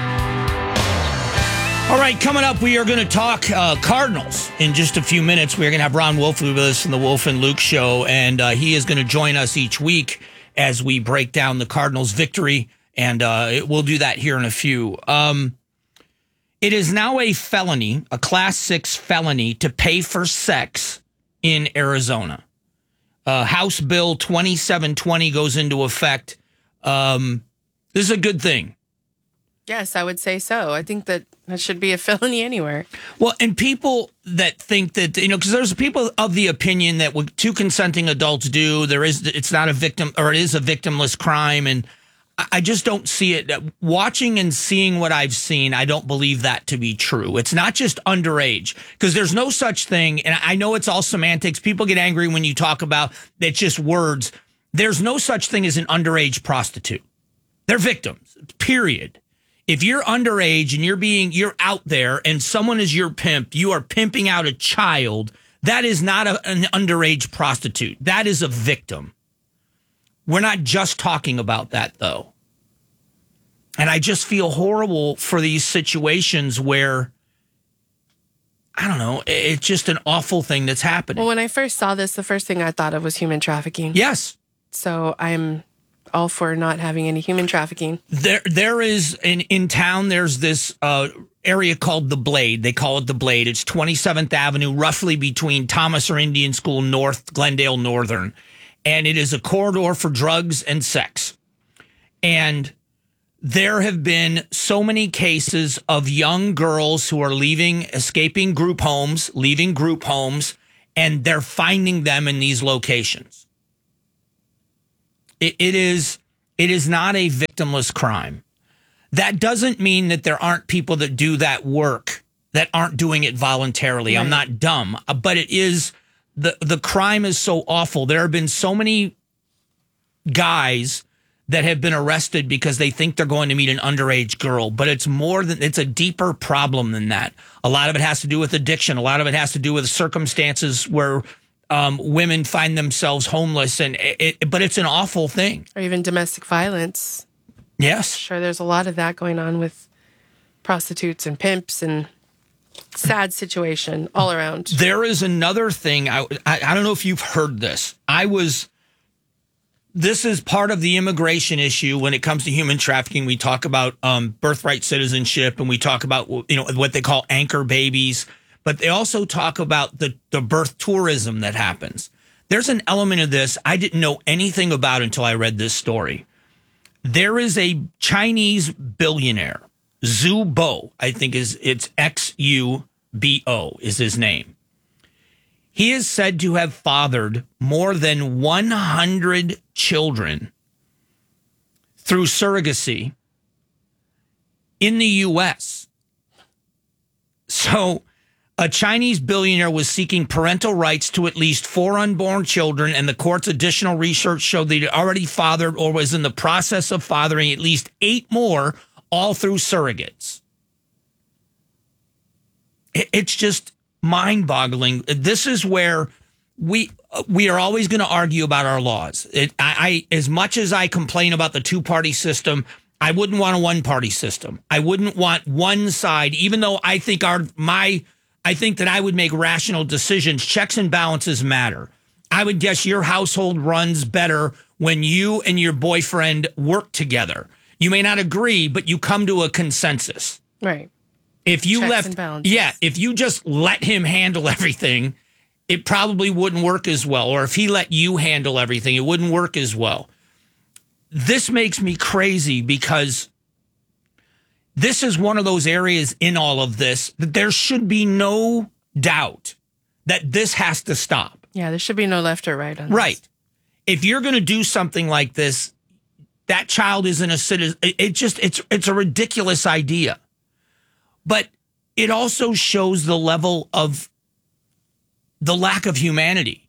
All right, coming up, we are going to talk Cardinals in just a few minutes. We're going to have Ron Wolf with us from the Wolf and Luke Show, and he is going to join us each week as we break down the Cardinals' victory, and we'll do that here in a few. It is now a felony, a Class 6 felony, to pay for sex in Arizona. House Bill 2720 goes into effect. This is a good thing. Yes, I would say so. I think that should be a felony anywhere. Well, and people that think that, because there's people of the opinion that what two consenting adults do, it's not a victim, or it is a victimless crime. And I just don't see it. Watching and seeing what I've seen, I don't believe that to be true. It's not just underage, because there's no such thing. And I know it's all semantics. People get angry when you talk about it's just words. There's no such thing as an underage prostitute. They're victims, period. If you're underage and you're out there and someone is your pimp, you are pimping out a child, that is not an underage prostitute. That is a victim. We're not just talking about that, though. And I just feel horrible for these situations where, I don't know, it's just an awful thing that's happening. Well, when I first saw this, the first thing I thought of was human trafficking. Yes. So I'm all for not having any human trafficking. There is in town. There's this area called the Blade. They call it the Blade. It's 27th Avenue, roughly between Thomas or Indian School North, Glendale Northern, and it is a corridor for drugs and sex. And there have been so many cases of young girls who are escaping group homes, leaving group homes, and they're finding them in these locations. It is not a victimless crime. That doesn't mean that there aren't people that do that work that aren't doing it voluntarily. Right. I'm not dumb, but it is the crime is so awful. There have been so many guys that have been arrested because they think they're going to meet an underage girl, but it's a deeper problem than that. A lot of it has to do with addiction. A lot of it has to do with circumstances where women find themselves homeless, but it's an awful thing. Or even domestic violence. Yes. I'm sure there's a lot of that going on with prostitutes and pimps, and sad situation all around. There is another thing. I don't know if you've heard this. This is part of the immigration issue when it comes to human trafficking. We talk about birthright citizenship, and we talk about what they call anchor babies. But they also talk about the birth tourism that happens. There's an element of this I didn't know anything about until I read this story. There is a Chinese billionaire, Zhu Bo, I think it's Xubo is his name. He is said to have fathered more than 100 children through surrogacy in the U.S. So a Chinese billionaire was seeking parental rights to at least 4 unborn children, and the court's additional research showed that he had already fathered or was in the process of fathering at least 8 more, all through surrogates. It's just mind-boggling. This is where we are always going to argue about our laws. As much as I complain about the two-party system, I wouldn't want a one-party system. I wouldn't want one side, even though I think I think that I would make rational decisions. Checks and balances matter. I would guess your household runs better when you and your boyfriend work together. You may not agree, but you come to a consensus. Right. If you Checks and balances. if you just let him handle everything, it probably wouldn't work as well. Or if he let you handle everything, it wouldn't work as well. This makes me crazy because this is one of those areas in all of this that there should be no doubt that this has to stop. Yeah, there should be no left or right on this. Right. If you're going to do something like this, that child isn't a citizen. It's a ridiculous idea. But it also shows the level of the lack of humanity.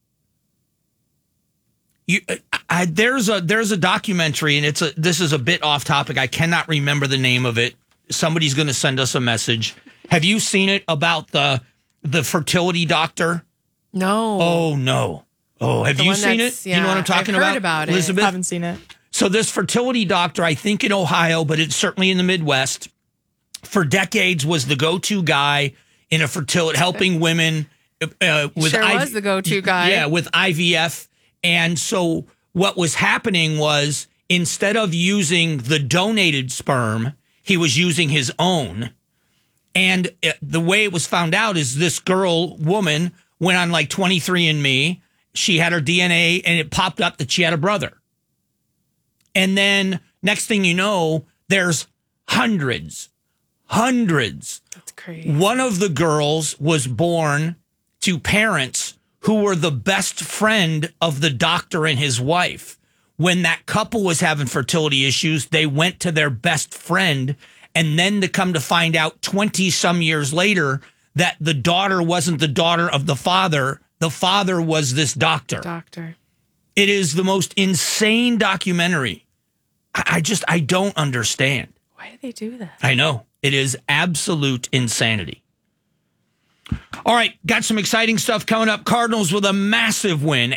There's a documentary, and this is a bit off topic. I cannot remember the name of it. Somebody's going to send us a message. Have you seen it about the fertility doctor? No. Oh, no. Oh, have you seen it? Yeah, you know what I'm talking I've heard about Elizabeth? it. Haven't seen it. So this fertility doctor, I think in Ohio, but it's certainly in the Midwest, for decades was the go-to guy in a fertility, helping women with was the go-to guy. Yeah, with IVF. And so what was happening was instead of using the donated sperm, he was using his own. And the way it was found out is this woman went on like 23andMe. She had her DNA and it popped up that she had a brother. And then next thing you know, there's hundreds. That's crazy. One of the girls was born to parents who were the best friend of the doctor and his wife. When that couple was having fertility issues, they went to their best friend, and then to come to find out 20-some years later that the daughter wasn't the daughter of the father was this doctor. It is the most insane documentary. I don't understand. Why do they do that? I know. It is absolute insanity. All right, got some exciting stuff coming up. Cardinals with a massive win.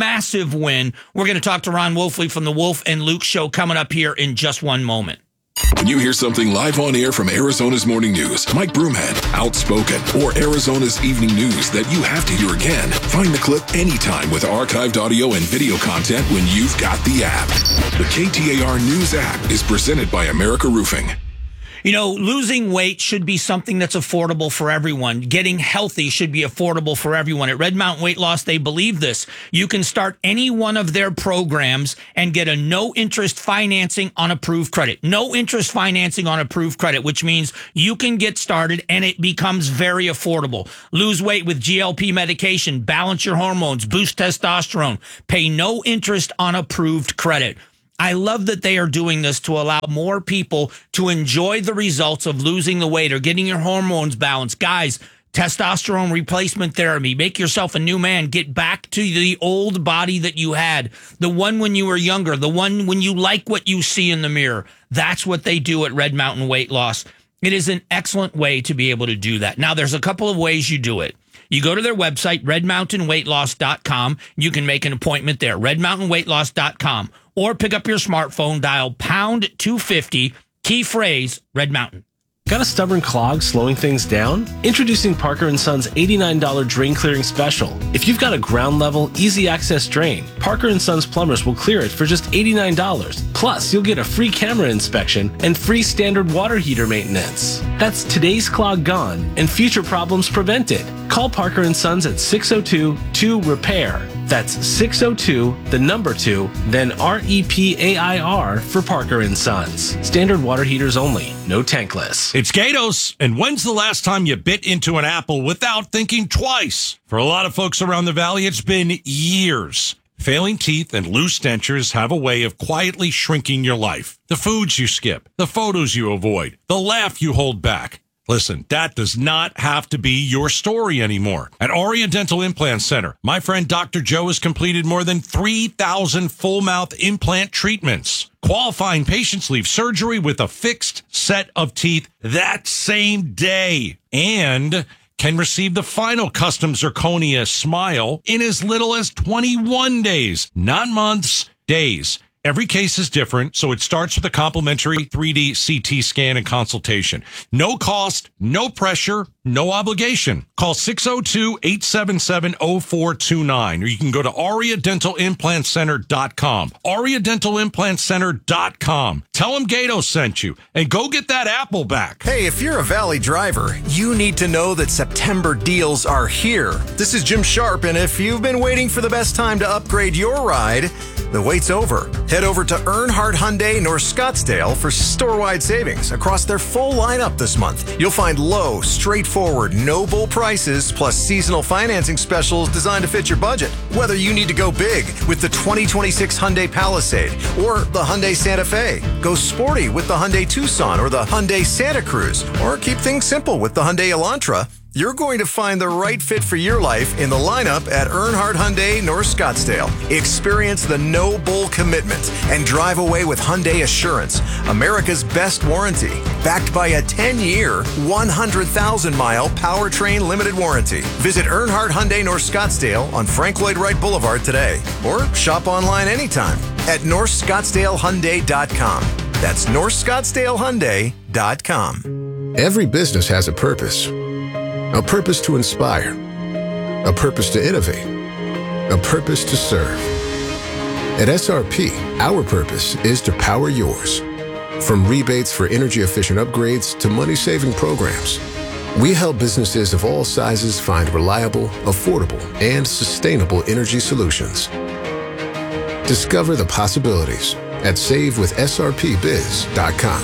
We're going to talk to Ron Wolfley from the Wolf and Luke Show coming up here in just one moment. When you hear something live on air from Arizona's Morning News, Mike Broomhead, Outspoken, or Arizona's Evening News that you have to hear again, find the clip anytime with archived audio and video content when you've got the app. The KTAR News app is presented by America Roofing. You know, losing weight should be something that's affordable for everyone. Getting healthy should be affordable for everyone. At Red Mountain Weight Loss, they believe this. You can start any one of their programs and get a no-interest financing on approved credit. No-interest financing on approved credit, which means you can get started and it becomes very affordable. Lose weight with GLP medication, balance your hormones, boost testosterone, pay no interest on approved credit. I love that they are doing this to allow more people to enjoy the results of losing the weight or getting your hormones balanced. Guys, testosterone replacement therapy. Make yourself a new man. Get back to the old body that you had, the one when you were younger, the one when you like what you see in the mirror. That's what they do at Red Mountain Weight Loss. It is an excellent way to be able to do that. Now, there's a couple of ways you do it. You go to their website, redmountainweightloss.com. You can make an appointment there, redmountainweightloss.com. Or pick up your smartphone, dial pound 250, key phrase, Red Mountain. Got a stubborn clog slowing things down? Introducing Parker & Son's $89 drain clearing special. If you've got a ground level, easy access drain, Parker & Son's plumbers will clear it for just $89. Plus, you'll get a free camera inspection and free standard water heater maintenance. That's today's clog gone and future problems prevented. Call Parker & Sons at 602-2-REPAIR. That's 602-2, then REPAIR for Parker & Sons. Standard water heaters only, no tankless. It's Gatos, and when's the last time you bit into an apple without thinking twice? For a lot of folks around the valley, it's been years. Failing teeth and loose dentures have a way of quietly shrinking your life. The foods you skip, the photos you avoid, the laugh you hold back. Listen, that does not have to be your story anymore. At Aria Dental Implant Center, my friend Dr. Joe has completed more than 3,000 full mouth implant treatments. Qualifying patients leave surgery with a fixed set of teeth that same day and can receive the final custom zirconia smile in as little as 21 days, not months, days. Every case is different, so it starts with a complimentary 3D CT scan and consultation. No cost, no pressure, no obligation. Call 602-877-0429, or you can go to AriaDentalImplantCenter.com. AriaDentalImplantCenter.com. Tell them Gato sent you, and go get that apple back. Hey, if you're a Valley driver, you need to know that September deals are here. This is Jim Sharp, and if you've been waiting for the best time to upgrade your ride, the wait's over. Head over to Earnhardt Hyundai North Scottsdale for store-wide savings across their full lineup this month. You'll find low, straightforward, no-bull prices plus seasonal financing specials designed to fit your budget. Whether you need to go big with the 2026 Hyundai Palisade or the Hyundai Santa Fe, go sporty with the Hyundai Tucson or the Hyundai Santa Cruz, or keep things simple with the Hyundai Elantra, you're going to find the right fit for your life in the lineup at Earnhardt Hyundai North Scottsdale. Experience the no-bull commitment and drive away with Hyundai Assurance, America's best warranty, backed by a 10-year, 100,000-mile powertrain limited warranty. Visit Earnhardt Hyundai North Scottsdale on Frank Lloyd Wright Boulevard today, or shop online anytime at NorthScottsdaleHyundai.com. That's NorthScottsdaleHyundai.com. Every business has a purpose. A purpose to inspire, a purpose to innovate, a purpose to serve. At SRP, our purpose is to power yours. From rebates for energy-efficient upgrades to money-saving programs, we help businesses of all sizes find reliable, affordable, and sustainable energy solutions. Discover the possibilities at SaveWithSRPBiz.com.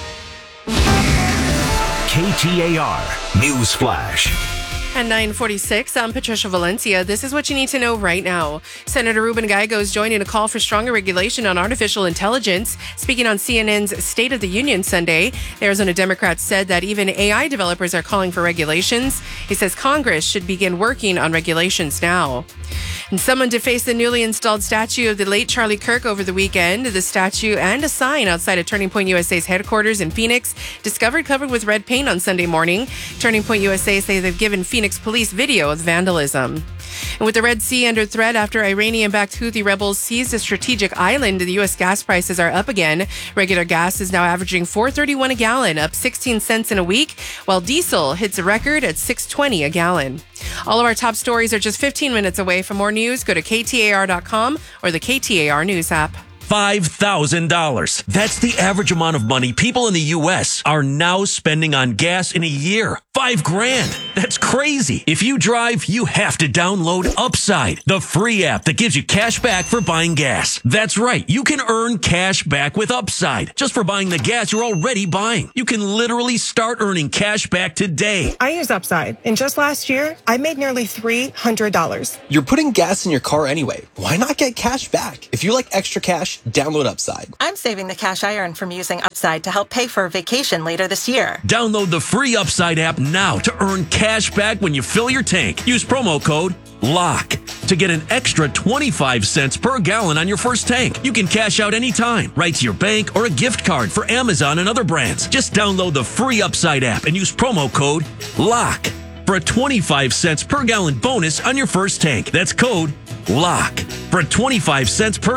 KTAR News Flash. At 9:46, I'm Patricia Valencia. This is what you need to know right now. Senator Ruben Gallego is joining a call for stronger regulation on artificial intelligence. Speaking on CNN's State of the Union Sunday, the Arizona Democrats said that even AI developers are calling for regulations. He says Congress should begin working on regulations now. And someone defaced the newly installed statue of the late Charlie Kirk over the weekend. The statue and a sign outside of Turning Point USA's headquarters in Phoenix discovered covered with red paint on Sunday morning. Turning Point USA say they've given Phoenix police video of vandalism. And with the Red Sea under threat after Iranian-backed Houthi rebels seized a strategic island, the U.S. gas prices are up again. Regular gas is now averaging $4.31 a gallon, up 16 cents in a week, while diesel hits a record at $6.20 a gallon. All of our top stories are just 15 minutes away. For more news, go to KTAR.com or the KTAR News app. $5,000. That's the average amount of money people in the U.S. are now spending on gas in a year. $5,000. That's crazy. If you drive, you have to download Upside, the free app that gives you cash back for buying gas. That's right. You can earn cash back with Upside just for buying the gas you're already buying. You can literally start earning cash back today. I use Upside, and just last year, I made nearly $300. You're putting gas in your car anyway. Why not get cash back? If you like extra cash, download Upside. I'm saving the cash I earn from using Upside to help pay for a vacation later this year. Download the free Upside app now to earn cash back when you fill your tank. Use promo code LOCK to get an extra 25 cents per gallon on your first tank. You can cash out anytime, right to your bank or a gift card for Amazon and other brands. Just download the free Upside app and use promo code LOCK for a 25 cents per gallon bonus on your first tank. That's code LOCK for a 25 cents per